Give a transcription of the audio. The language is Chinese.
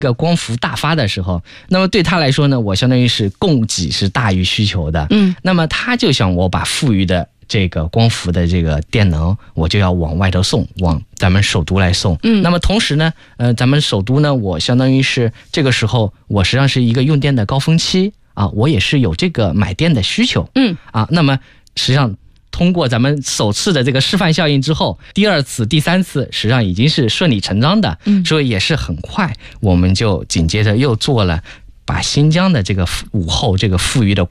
个光伏大发的时候，那么对他来说呢，我相当于是供给是大于需求的，那么他就想我把富余的这个光伏的这个电能，我就要往外头送，往咱们首都来送。那么同时呢，咱们首都呢，我相当于是这个时候，我实际上是一个用电的高峰期啊，我也是有这个买电的需求。那么实际上通过咱们首次的这个示范效应之后，第二次、第三次实际上已经是顺理成章的，所以也是很快，我们就紧接着又做了把新疆的这个午后这个富余的